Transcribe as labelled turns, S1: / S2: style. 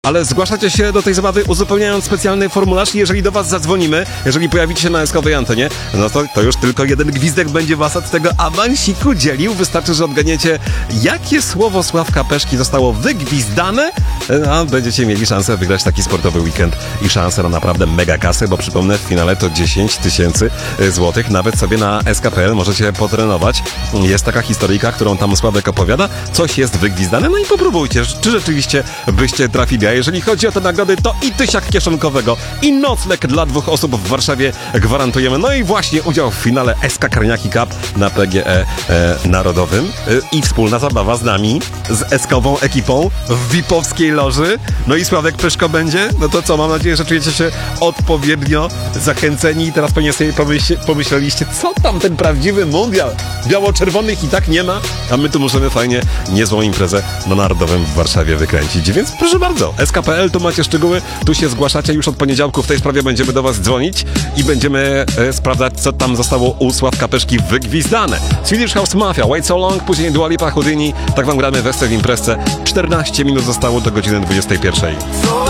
S1: Ale zgłaszacie się do tej zabawy uzupełniając specjalny formularz i jeżeli do was zadzwonimy, jeżeli pojawicie się na eskowej antenie, no to już tylko jeden gwizdek będzie was od tego awansiku dzielił. Wystarczy, że odganiecie, jakie słowo Sławka Peszki zostało wygwizdane, a będziecie mieli szansę wygrać taki sportowy weekend i szansę na naprawdę mega kasę, bo przypomnę, w finale to 10 000 złotych. Nawet sobie na SK.pl możecie potrenować. Jest taka historyjka, którą tam Sławek opowiada. Coś jest wygwizdane, no i popróbujcie, czy rzeczywiście byście trafili. A jeżeli chodzi o te nagrody, to i tysiak kieszonkowego, i nocleg dla 2 osób w Warszawie gwarantujemy. No i właśnie udział w finale SK Karniaki Cup na PGE Narodowym i wspólna zabawa z nami, z SK-ową ekipą w VIP-owskiej loży. No i Sławek Pyszko będzie. No to co, mam nadzieję, że czujecie się odpowiednio zachęceni i teraz pewnie sobie pomyśleliście, co tam ten prawdziwy mundial biało-czerwonych i tak nie ma, a my tu możemy fajnie niezłą imprezę na Narodowym w Warszawie wykręcić. Więc proszę bardzo, SK.pl, tu macie szczegóły, tu się zgłaszacie, już od poniedziałku w tej sprawie będziemy do was dzwonić i będziemy sprawdzać, co tam zostało u Sławka Peszki wygwizdane. Swedish House Mafia, Wait So Long, później Dua Lipa, Houdini, tak wam gramy w imprezce. 14 minut zostało do godziny 21.